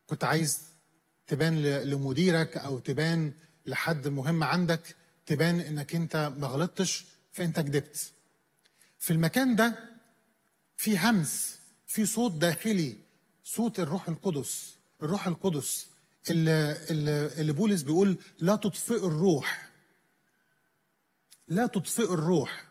كنت عايز تبان لمديرك او تبان لحد مهم عندك، تبان انك انت ما غلطتش فانت كدبت. في المكان ده في همس، في صوت داخلي، صوت الروح القدس. الروح القدس اللي بولس بيقول لا تطفئ الروح، لا تطفئ الروح.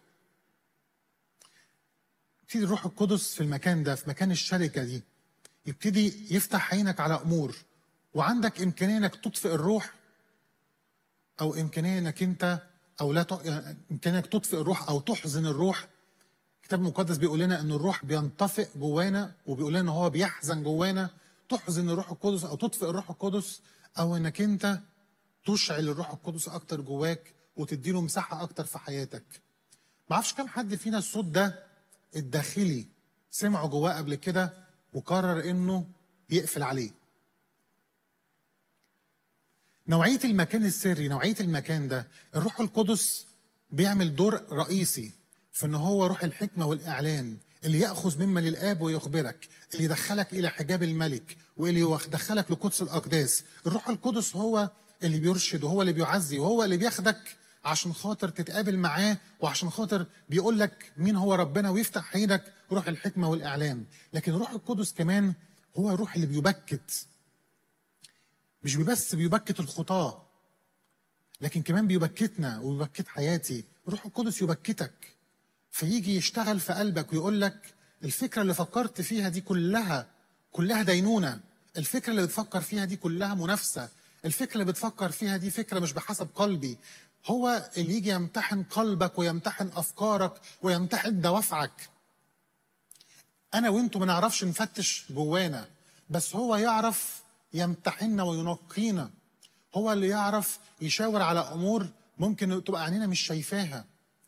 يبتدي الروح القدس في المكان ده، في مكان الشركة دي، يبتدي يفتح عينك على أمور، وعندك إمكانية إنك تطفئ الروح، أو إمكانية إنك أنت أو لا إمكانية إنك تطفئ الروح أو تحزن الروح. الكتاب المقدس بيقول لنا إن الروح بينطفئ جوانا، وبيقول لنا إن هو بيحزن جوانا. تحزن الروح القدس أو تطفئ الروح القدس، أو إنك أنت تشعل الروح القدس أكتر جواك وتديله مساحة أكتر في حياتك. معرفش كم حد فينا الصوت ده الداخلي سمعه جواه قبل كده وقرر إنه يقفل عليه. نوعية المكان السري، نوعية المكان ده، الروح القدس بيعمل دور رئيسي في ان هو روح الحكمة والإعلان، اللي يأخذ مما للآب ويخبرك، اللي يدخلك إلى حجاب الملك، واللي يدخلك لقدس الأقداس. الروح القدس هو اللي بيرشد، وهو اللي بيعزي، وهو اللي بياخدك عشان خاطر تتقابل معاه، وعشان خاطر بيقول لك مين هو ربنا ويفتح عينك روح الحكمة والإعلان. لكن الروح القدس كمان هو الروح اللي بيبكت، مش بس بيبكت الخطاة، لكن كمان بيبكتنا وبيبكت حياتي. الروح القدس يبكتك، فيجي يشتغل في قلبك ويقول لك الفكرة اللي فكرت فيها دي كلها دينونة، الفكرة اللي بتفكر فيها دي كلها منافسة، الفكرة اللي بتفكر فيها دي فكرة مش بحسب قلبي. هو اللي يجي يمتحن قلبك ويمتحن أفكارك ويمتحن دوافعك. أنا وإنتوا ما نعرفش نفتش جوانا، بس هو يعرف يمتحننا وينقينا. هو اللي يعرف يشاور على أمور ممكن تبقى عينينا مش شايفاها.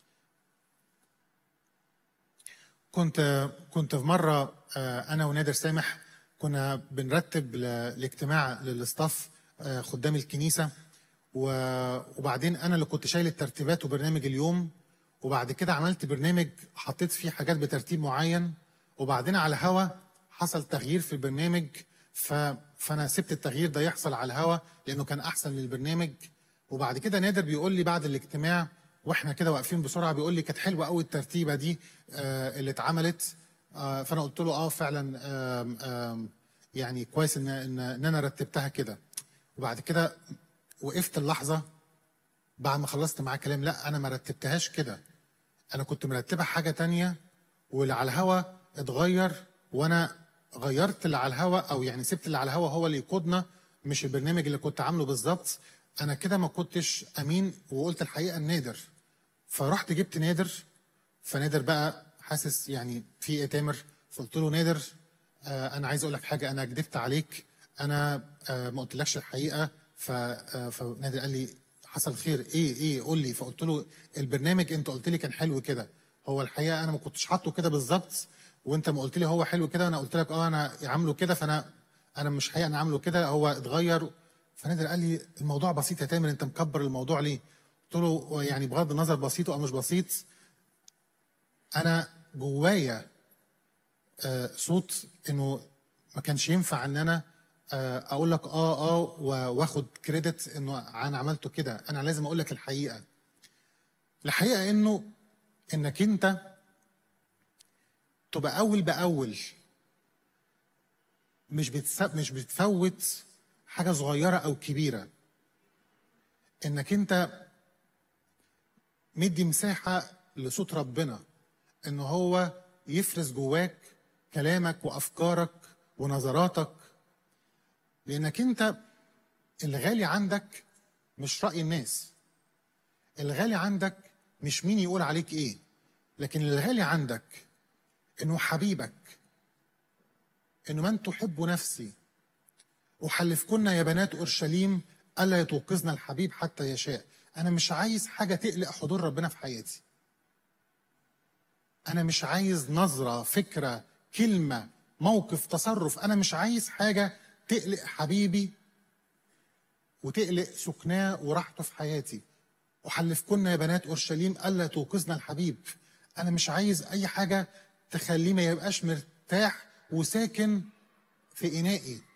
كنت في مرة أنا ونادر سامح كنا بنرتب الاجتماع للاستاف خدام الكنيسة، وبعدين أنا اللي كنت شايل الترتيبات وبرنامج اليوم، وبعد كده عملت برنامج حطيت فيه حاجات بترتيب معين، وبعدين على الهوا حصل تغيير في البرنامج، فأنا سبت التغيير ده يحصل على الهوا لأنه كان أحسن للبرنامج. وبعد كده نادر بيقول لي بعد الاجتماع واحنا كده واقفين بسرعه، بيقول لي كانت حلوه قوي الترتيبه دي اللي اتعملت. فانا قلت له فعلا يعني كويس ان انا رتبتها كده. وبعد كده وقفت اللحظه بعد ما خلصت معاه كلام، لا انا ما رتبتهاش كده، انا كنت مرتبها حاجه تانية، واللي على الهوا اتغير، وانا غيرت اللي على الهوا، او يعني سبت اللي على الهوا هو اللي يقودنا، مش البرنامج اللي كنت عامله بالظبط. انا كده ما كنتش امين وقلت الحقيقه لنادر، فرحت جبت نادر. فنادر بقى حاسس يعني في ايه تامر، فقلت له نادر انا عايز اقول لك حاجه، انا كدبت عليك، انا ما قلتلكش الحقيقه. فنادر قال لي حصل خير، ايه قول لي. فقلت له البرنامج انت قلت لي كان حلو كده، هو الحقيقه انا ما كنتش حاطه كده بالظبط، وانت ما قلت لي هو حلو كده، انا قلت لك انا عامله كده، فانا مش حقيقه انا عامله كده، هو اتغير. فنادر قال لي الموضوع بسيط يا تامر، انت مكبر الموضوع ليه؟ قلت له يعني بغض النظر بسيط او مش بسيط، انا جوايا صوت انه ما كانش ينفع ان انا اقول لك واخد كريدت انه انا عملته كده، انا لازم اقول لك الحقيقه. الحقيقه انك انت تبقى اول باول، مش بتفوت حاجه صغيره او كبيره، انك انت مدي مساحه لصوت ربنا ان هو يفرز جواك كلامك وافكارك ونظراتك، لانك انت الغالي عندك مش رأي الناس، الغالي عندك مش مين يقول عليك ايه، لكن الغالي عندك انه حبيبك، انه من تحب نفسي احلفكن يا بنات اورشليم الا يتوقظنا الحبيب حتى يشاء. انا مش عايز حاجه تقلق حضور ربنا في حياتي، انا مش عايز نظره، فكره، كلمه، موقف، تصرف، انا مش عايز حاجه تقلق حبيبي وتقلق سكناه وراحته في حياتي. أحلفكن يا بنات أورشليم ألا توقظنا الحبيب. أنا مش عايز أي حاجة تخليه ما يبقاش مرتاح وساكن في إنائي،